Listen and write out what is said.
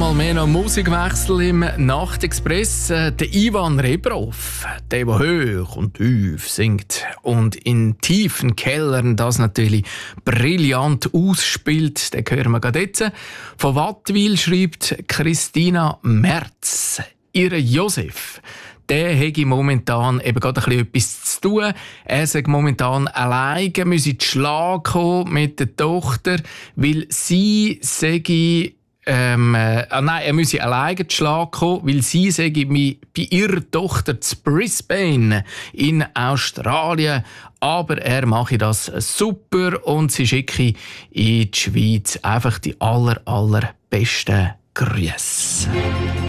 Einmal mehr noch Musikwechsel im Nachtexpress. Der Ivan Rebrov, der hoch und tief singt und in tiefen Kellern das natürlich brillant ausspielt, den hören wir gerade jetzt. Von Wattwil schreibt Christina Merz, ihre Josef. Der hätte momentan eben gerade ein bisschen etwas zu tun. Er sagt momentan alleine, müsse in die Schlag kommen mit der Tochter, weil sie sage, er müsse alleine in die Schlag kommen, weil sie sage, bei ihrer Tochter zu Brisbane in Australien. Aber er mache das super und sie schicke in die Schweiz einfach die allerbesten Grüße.